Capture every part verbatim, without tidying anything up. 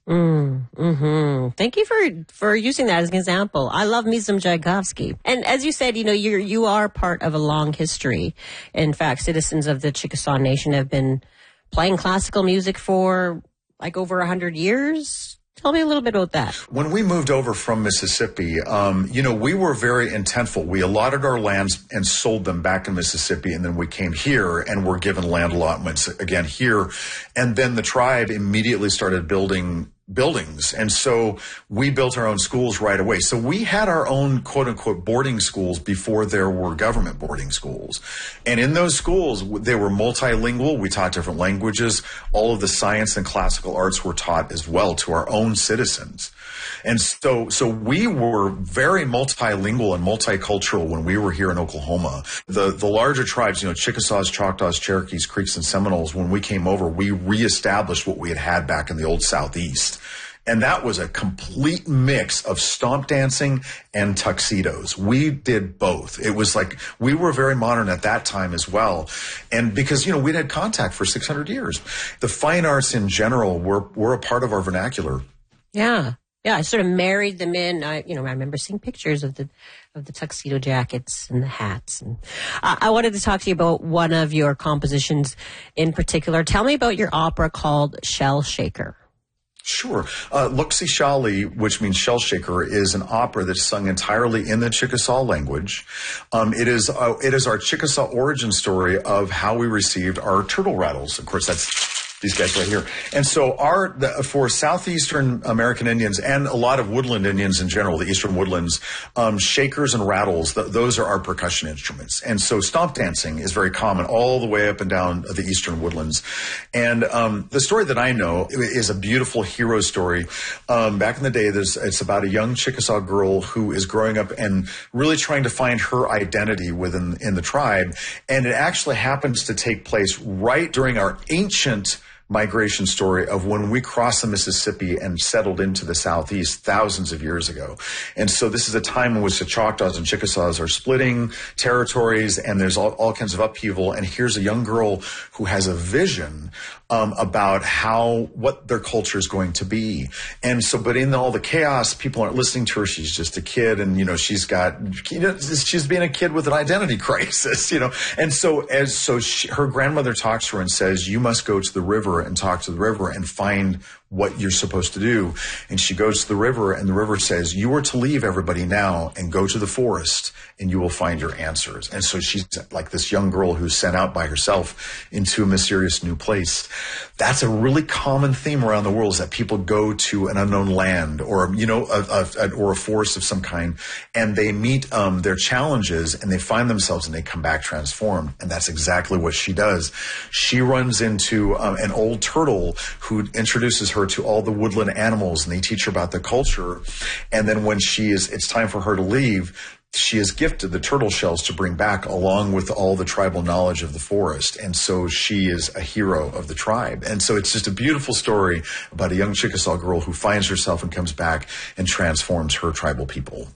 Mm, hmm Thank you for for using that as an example. I love me some Tchaikovsky. And as you said, you know, you're you are part of a long history. In fact, citizens of the Chickasaw Nation have been playing classical music for like over a hundred years. Tell me a little bit about that. When we moved over from Mississippi, um, you know, we were very intentful. We allotted our lands and sold them back in Mississippi, and then we came here and were given land allotments again here. And then the tribe immediately started building buildings. And so we built our own schools right away. So we had our own quote unquote boarding schools before there were government boarding schools. And in those schools, they were multilingual. We taught different languages. All of the science and classical arts were taught as well to our own citizens. And so, so we were very multilingual and multicultural when we were here in Oklahoma. The, the larger tribes, you know, Chickasaws, Choctaws, Cherokees, Creeks, and Seminoles, when we came over, we reestablished what we had had back in the old Southeast. And that was a complete mix of stomp dancing and tuxedos. We did both. It was like, we were very modern at that time as well. And because, you know, we'd had contact for six hundred years. The fine arts in general were, were a part of our vernacular. Yeah. Yeah, I sort of married them in. I, you know, I remember seeing pictures of the of the tuxedo jackets and the hats. And uh, I wanted to talk to you about one of your compositions in particular. Tell me about your opera called Shell Shaker. Sure. Uh, Luxi Shali, which means shell shaker, is an opera that's sung entirely in the Chickasaw language. Um, it is uh, it is our Chickasaw origin story of how we received our turtle rattles. Of course, that's these guys right here. And so our, the, for Southeastern American Indians and a lot of woodland Indians in general, the Eastern woodlands, um, shakers and rattles, th- those are our percussion instruments. And so stomp dancing is very common all the way up and down the Eastern woodlands. And um, the story that I know is a beautiful hero story. Um, back in the day, there's, it's about a young Chickasaw girl who is growing up and really trying to find her identity within in the tribe. And it actually happens to take place right during our ancient migration story of when we crossed the Mississippi and settled into the Southeast thousands of years ago. And so this is a time in which the Choctaws and Chickasaws are splitting territories, and there's all, all kinds of upheaval. And here's a young girl who has a vision um, about how, what their culture is going to be. And so, but in all the chaos, people aren't listening to her. She's just a kid, and, you know, she's got, you know, she's being a kid with an identity crisis, you know. And so as, so she, her grandmother talks to her and says, you must go to the river and talk to the river and find what you're supposed to do. And she goes to the river, and the river says, you are to leave everybody now and go to the forest, and you will find your answers. And so she's like this young girl who's sent out by herself into a mysterious new place. That's a really common theme around the world, is that people go to an unknown land or, you know, a, a, a, or a forest of some kind, and they meet um, their challenges, and they find themselves, and they come back transformed. And that's exactly what she does. She runs into um, an old turtle who introduces her to all the woodland animals, and they teach her about the culture. And then when she is, it's time for her to leave, she is gifted the turtle shells to bring back along with all the tribal knowledge of the forest. And so she is a hero of the tribe. And so it's just a beautiful story about a young Chickasaw girl who finds herself and comes back and transforms her tribal people.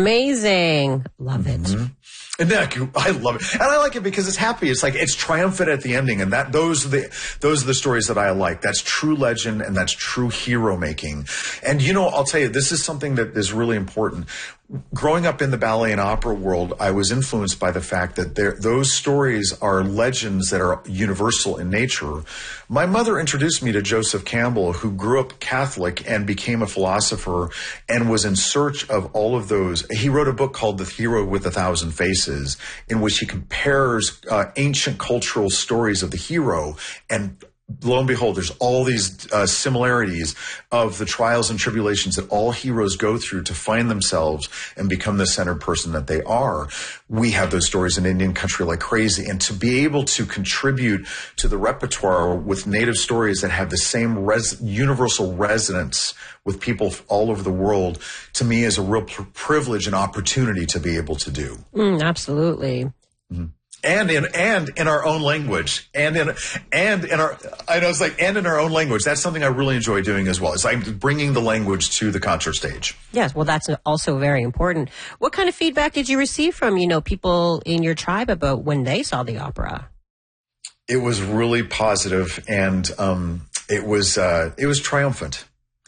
Amazing. Love it. Mm-hmm. And that, I love it. And I like it because it's happy. It's like, it's triumphant at the ending. And that, those are the, those are the stories that I like. That's true legend, and that's true hero making. And, you know, I'll tell you, this is something that is really important. Growing up in the ballet and opera world, I was influenced by the fact that there, those stories are legends that are universal in nature. My mother introduced me to Joseph Campbell, who grew up Catholic and became a philosopher and was in search of all of those. He wrote a book called The Hero with a Thousand Faces, in which he compares uh, ancient cultural stories of the hero, and lo and behold, there's all these uh, similarities of the trials and tribulations that all heroes go through to find themselves and become the centered person that they are. We have those stories in Indian country like crazy. And to be able to contribute to the repertoire with native stories that have the same res- universal resonance with people all over the world, to me is a real pr- privilege and opportunity to be able to do. Mm, absolutely. Mm-hmm. And in and in our own language, and in and in our, I know it's like, and in our own language. That's something I really enjoy doing as well. It's like bringing the language to the concert stage. Yes, well, that's also very important. What kind of feedback did you receive from, you know, people in your tribe about when they saw the opera? It was really positive, and um, it was uh, it was triumphant.